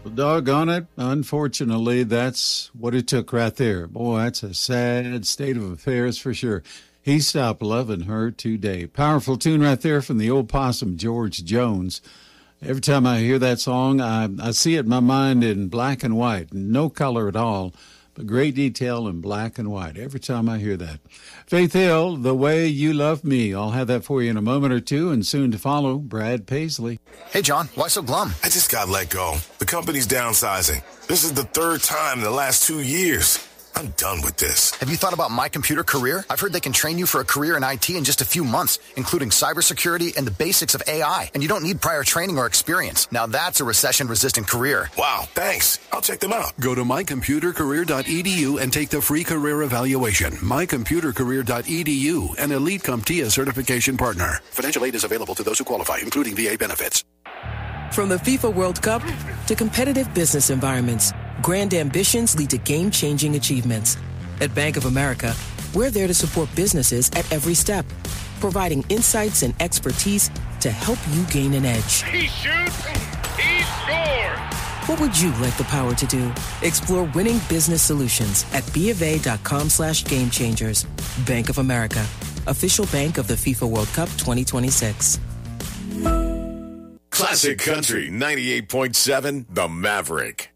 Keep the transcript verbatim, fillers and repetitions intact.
Well, doggone it. Unfortunately, that's what it took right there. Boy, that's a sad state of affairs for sure. He stopped loving her today. Powerful tune right there from the old possum, George Jones. Every time I hear that song, I, I see it in my mind in black and white, no color at all, but great detail in black and white every time I hear that. Faith Hill, The Way You Love Me. I'll have that for you in a moment or two, and soon to follow, Brad Paisley. Hey, John, why so glum? I just got let go. The company's downsizing. This is the third time in the last two years. I'm done with this. Have you thought about My Computer Career? I've heard they can train you for a career in I T in just a few months, including cybersecurity and the basics of A I. And you don't need prior training or experience. Now that's a recession-resistant career. Wow, thanks. I'll check them out. Go to my computer career dot e d u and take the free career evaluation. my computer career dot e d u, an Elite CompTIA certification partner. Financial aid is available to those who qualify, including V A benefits. From the FIFA World Cup to competitive business environments, grand ambitions lead to game-changing achievements. At Bank of America, we're there to support businesses at every step, providing insights and expertise to help you gain an edge. He shoots, he scores! What would you like the power to do? Explore winning business solutions at BofA.com slash game changers. Bank of America, official bank of the FIFA World Cup twenty twenty-six. Classic Country ninety-eight point seven, The Maverick.